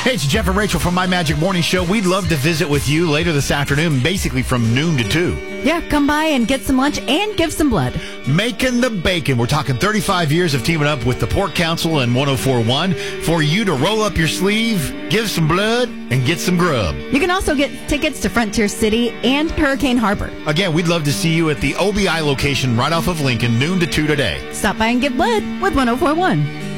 Hey, it's Jeff and Rachel from My Magic Morning Show. We'd love to visit with you later this afternoon, basically from noon to 2. Yeah, come by and get some lunch and give some blood. Making the bacon. We're talking 35 years of teaming up with the Pork Council and 104.1 for you to roll up your sleeve, give some blood, and get some grub. You can also get tickets to Frontier City and Hurricane Harbor. Again, we'd love to see you at the OBI location right off of Lincoln, noon to 2 today. Stop by and give blood with 104.1.